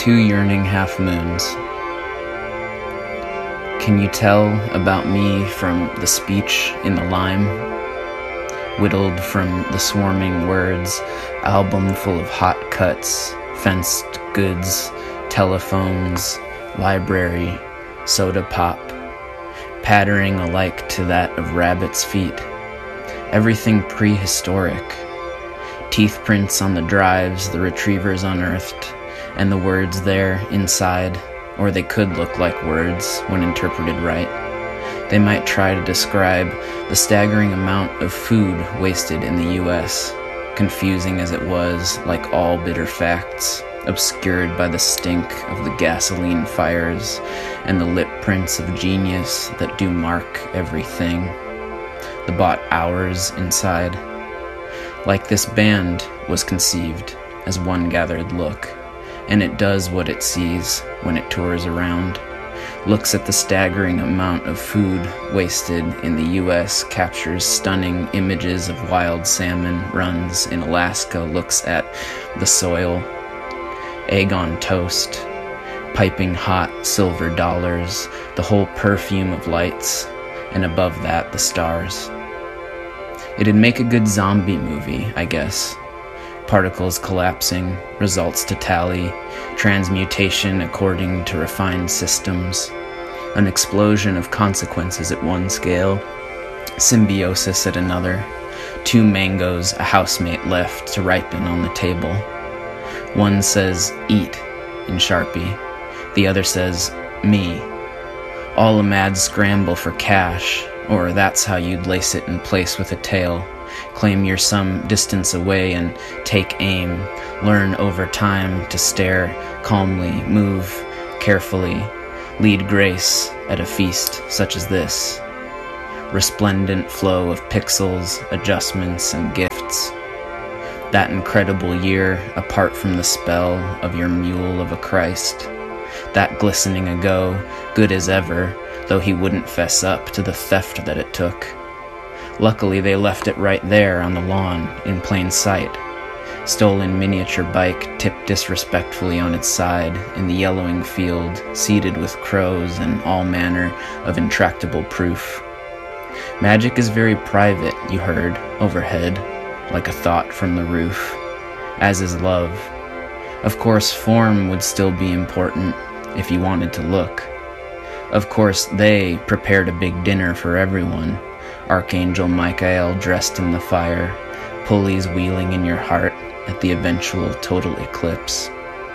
2 yearning half moons. Can you tell about me from the speech in the lime? Whittled from the swarming words, album full of hot cuts, fenced goods, telephones, library, soda pop, pattering alike to that of rabbits' feet. Everything prehistoric. Teeth prints on the drives the retrievers unearthed, and the words there inside, or they could look like words when interpreted right. They might try to describe the staggering amount of food wasted in the U.S., confusing as it was, like all bitter facts, obscured by the stink of the gasoline fires and the lip prints of genius that do mark everything. The bought hours inside. Like this band was conceived as one gathered look, and it does what it sees when it tours around. Looks at the staggering amount of food wasted in the U.S., captures stunning images of wild salmon runs in Alaska, looks at the soil, egg on toast, piping hot silver dollars, the whole perfume of lights, and above that the stars. It'd make a good zombie movie, I guess. Particles collapsing, results to tally, transmutation according to refined systems, an explosion of consequences at one scale, symbiosis at another, 2 mangoes a housemate left to ripen on the table. One says, "Eat," in Sharpie. The other says, "Me." All a mad scramble for cash, or that's how you'd lace it in place with a tail. Claim you're some distance away and take aim. Learn over time to stare calmly, move carefully, lead grace at a feast such as this. Resplendent flow of pixels, adjustments, and gifts. That incredible year apart from the spell of your mule of a Christ. That glistening ago, good as ever, though he wouldn't fess up to the theft that it took. Luckily, they left it right there on the lawn, in plain sight. Stolen miniature bike tipped disrespectfully on its side in the yellowing field, seeded with crows and all manner of intractable proof. Magic is very private, you heard, overhead, like a thought from the roof, as is love. Of course, form would still be important if you wanted to look. Of course, they prepared a big dinner for everyone. Archangel Michael dressed in the fire, pulleys wheeling in your heart at the eventual total eclipse.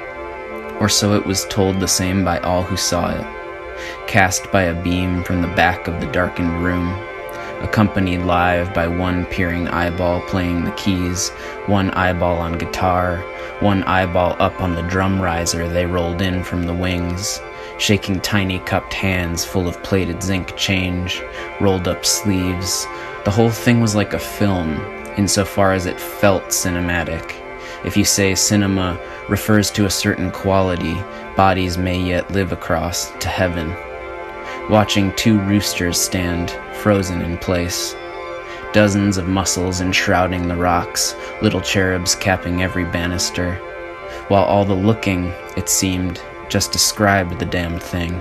Or so it was told the same by all who saw it, cast by a beam from the back of the darkened room, accompanied live by one peering eyeball playing the keys, one eyeball on guitar, one eyeball up on the drum riser they rolled in from the wings, shaking tiny cupped hands full of plated zinc change, rolled up sleeves. The whole thing was like a film, insofar as it felt cinematic. If you say cinema refers to a certain quality bodies may yet live across to heaven. Watching 2 roosters stand, frozen in place. Dozens of muscles enshrouding the rocks, little cherubs capping every banister. While all the looking, it seemed, just described the damned thing.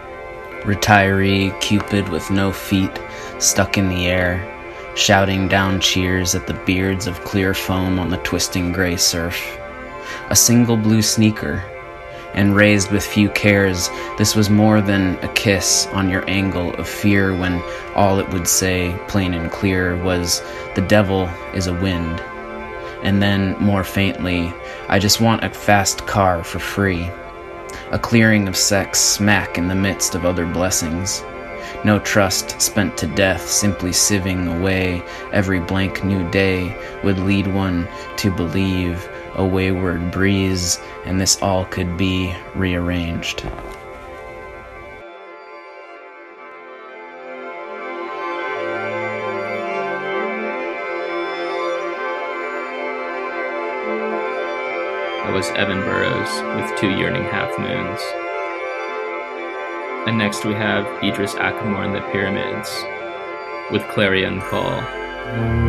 Retiree Cupid with no feet, stuck in the air, shouting down cheers at the beards of clear foam on the twisting gray surf. A single blue sneaker, and raised with few cares, this was more than a kiss on your angle of fear when all it would say, plain and clear, was, "The devil is a wind." And then, more faintly, "I just want a fast car for free." A clearing of sex smack in the midst of other blessings. No trust spent to death, simply sieving away every blank new day would lead one to believe a wayward breeze, and this all could be rearranged. That was Evan Burrows with 2 yearning half moons. And next we have Idris Ackamore and the Pyramids with Clarion Call.